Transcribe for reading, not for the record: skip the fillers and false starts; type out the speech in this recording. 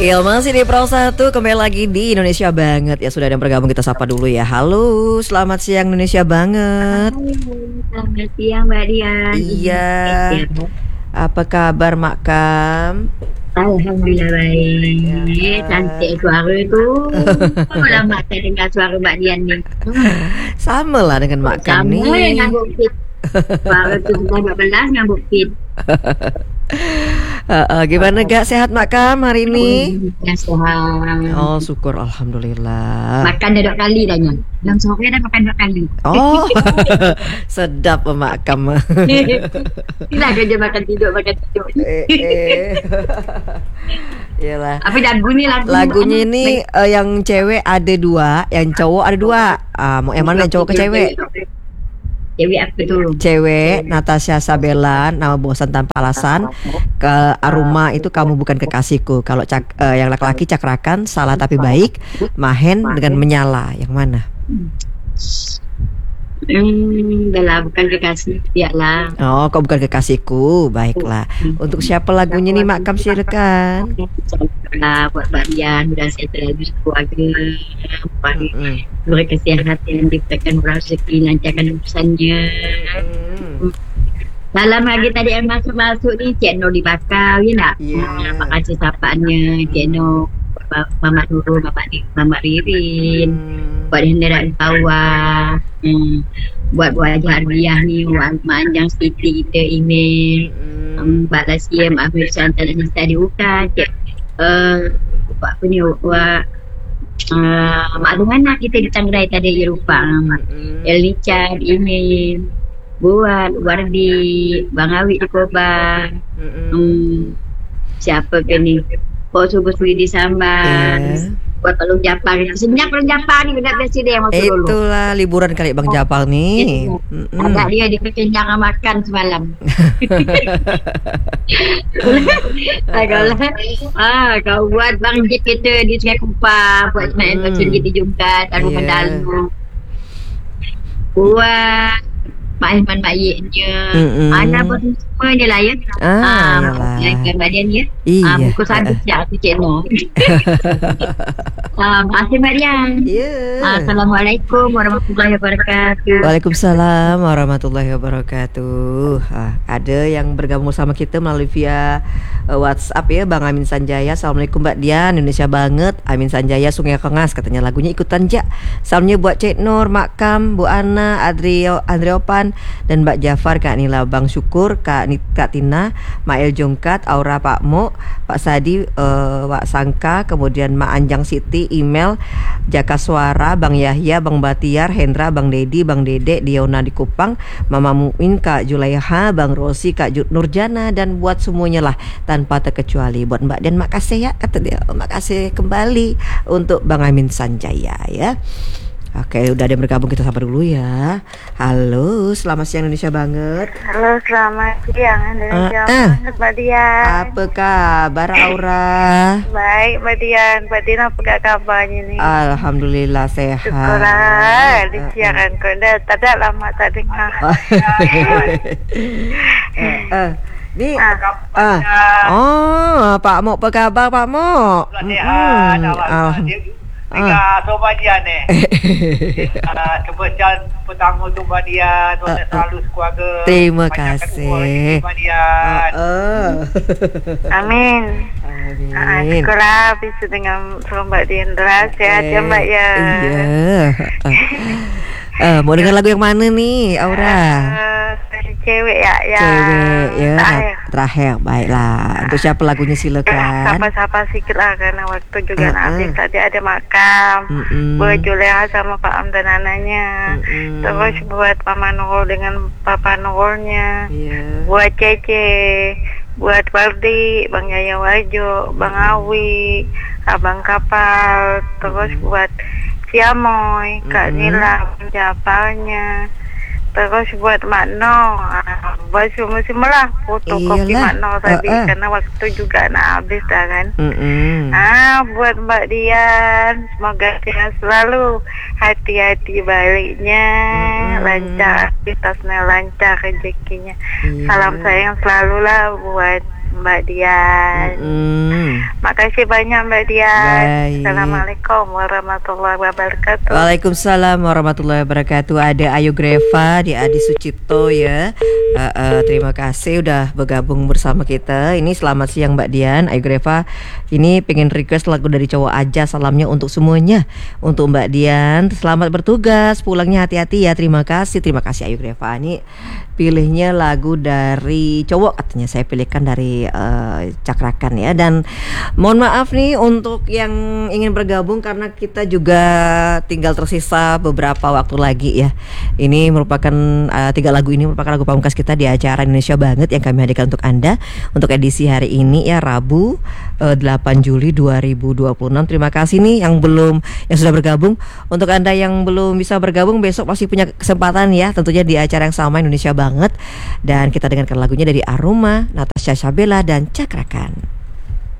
Ya masih di Pro 1, kembali lagi di Indonesia Banget. Ya sudah ada yang bergabung, kita sapa dulu ya. Halo, selamat siang Indonesia Banget. Selamat siang Mbak Dian. Iya. Apa kabar Mak Kam? Alhamdulillah baik. Ya. Cantik suara itu. Lama saya dengar suara Mbak Dian nih. Sama lah dengan Mak Kam Sama nih. ngambuk fit. Suara tu sudah 12 ngambuk fit. Gimana gak sehat Mak Kam hari ini? Ya sehat. Oh syukur, alhamdulillah. Makan dah 2 kali dah nya. Dalam sore dah makan 2 kali. Oh sedap Mak Kam. Inilah kerja makan tidur. Iyalah. Apa lagu ni Lagunya ini yang cewek ada 2, yang cowok ada 2. Mau yang mana, yang cowok ke cewek? Cewek apa tu? Cewek Natasha Sabelan, nama bosan tanpa alasan. Ke Aruma itu kamu bukan kekasihku. Kalau yang laki-laki Cakrakan, salah tapi baik. Mahen dengan menyala. Yang mana? Dah lah, bukan kekasih dia lah. Oh, kau bukan kekasihku. Baiklah. Untuk siapa lagunya nih Mak Kam, silakan. Lah buat Mbak Dian, mudah saya terlalu keluarga, beri kesehatan, diberikan rezeki, lancarkan urusannya. Dalam lagi tadi yang masuk ni Cik Nur dibakar, ya nak? Ya. Terima kasih sapaannya Cik Nur, Mamat Nurul, Mamat Ririn, buat hendaran bawah, buat Hajiah ni, buat Manjang Siti kita email, Mbak Lasia, Mak Amir Santan dan Nisa diukan, buat apa ni, buat makluman lah kita di Tangrai tadi Eropah, Elnica email, buat Wardi, Bang Awik di Koban, siapa ke ni, Pok Subuh-Subuh di Samban, buat Palung Japar. Sebenarnya Palung Japar ni benar biasa dia yang masuk dulu. Itulah liburan kali Bang Japar nih. Agak dia dikekenyang makan semalam. Agaklah kau buat Bang Jep kita di Sungai Kupang, buat Ismail Rasul kita jumpa Taruh Mendalu, buat Mak Ihman Mak Yeknya, Ana pun semua je lah ya. Yang badan dia. Buku satu sejak tu Cik Nur. Terima kasih Mbak Dian. Assalamualaikum warahmatullahi wabarakatuh. Waalaikumsalam warahmatullahi wabarakatuh. Ada yang bergabung sama kita melalui via WhatsApp ya, Bang Amin Sanjaya. Assalamualaikum Mbak Dian, Indonesia Banget. Amin Sanjaya Sungai Kengas, katanya lagunya ikutan jak. Salamnya buat Cik Nur, Mak Kam, Bu Ana, Adriopan, dan Mbak Jafar, Kak Nila, Bang Syukur, Kak Tina, Mael Jongkat, Aura Pak Mo, Pak Sadi, Pak Sangka, kemudian Mak Anjang Siti, email Jaka Suara, Bang Yahya, Bang Batiar, Hendra, Bang Dedi, Bang Dede, Diona di Kupang, Mama Muin, Kak Julaiha, Bang Rosi, Kak Nurjana, dan buat semuanya lah tanpa terkecuali. Buat Mbak Dian makasih ya, kata dia. Makasih kembali untuk Bang Amin Sanjaya ya. Oke, udah ada yang bergabung, kita sapa dulu ya. Halo, selamat siang Indonesia Banget. Halo, selamat siang Indonesia Banget, Mbak Dian. Apa kabar Aura? Baik, Mbak Dian. Mbak Dian apa kabarnya nih? Alhamdulillah sehat. Syukurlah, di siaran kau dah tak lama tak dengar. Ni Pak Mok, apa kabar Pak Mok? Sobat dia ni kebersihan pertama tu Mbak Dian, selalu sekeluarga. Terima kasih Mbak Dian. Amin. Syukurlah bisa dengan Mbak Dian. Sehat ya Mbak ya. Iya. Mau dengar lagu yang mana nih Aura? Cewek ya. Cewek ya. Terakhir. Baiklah. Untuk siapa lagunya silakan. Sapa-sapa sikit lah karena waktu juga habis. Tadi ada makam buat Juleha sama Pak Am dan anaknya. Terus buat Mama Nurul dengan Papa Nurulnya. Buat Cece, buat Wardi, Bang Yaya Wajo, Bang Awi, Abang Kapal. Terus buat Siamoy, Kak Nila, penjapalnya. Terus buat Mak No, buat semua lah fotokopi Mak No tadi karena waktu juga nak habis dah kan. Buat Mbak Dian, semoga sehat selalu, hati-hati baliknya, lancar aktivitasnya, lancar rezekinya. Salam sayang selalu lah buat Mbak Dian. Makasih banyak Mbak Dian. Baik. Assalamualaikum warahmatullahi wabarakatuh. Waalaikumsalam warahmatullahi wabarakatuh. Ada Ayu Greva di Adi Sucipto ya. Terima kasih udah bergabung bersama kita. Ini selamat siang Mbak Dian. Ayu Greva ini pengen request lagu dari cowok aja. Salamnya untuk semuanya. Untuk Mbak Dian, selamat bertugas. Pulangnya hati-hati ya. Terima kasih Ayu Greva. Ini pilihnya lagu dari cowok katanya. Saya pilihkan dari Cakrakan ya. Dan mohon maaf nih untuk yang ingin bergabung karena kita juga tinggal tersisa beberapa waktu lagi ya. Ini merupakan 3 lagu ini merupakan lagu pamungkas kita di acara Indonesia Banget yang kami hadirkan untuk Anda untuk edisi hari ini ya, Rabu 8 Juli 2026. Terima kasih nih yang sudah bergabung. Untuk Anda yang belum bisa bergabung, besok pasti punya kesempatan ya, tentunya di acara yang sama Indonesia Banget. Dan kita dengarkan lagunya dari Aroma, Natasha Sabella dan Cakrakan.